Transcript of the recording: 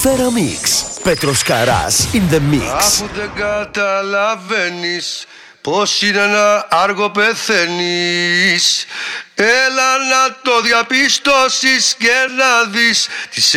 Θεραμίξ. Πέτρος Καράς in the mix. Αφού δεν καταλαβαίνεις πως είναι να άργο πεθαίνεις, έλα να το διαπιστώσεις και να δεις τις